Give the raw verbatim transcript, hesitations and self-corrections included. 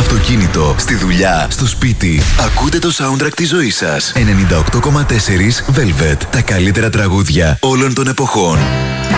αυτοκίνητο, στη δουλειά, στο σπίτι. Ακούτε το soundtrack της ζωής σας. ενενήντα οκτώ κόμμα τέσσερα Velvet. Τα καλύτερα τραγούδια όλων των εποχών.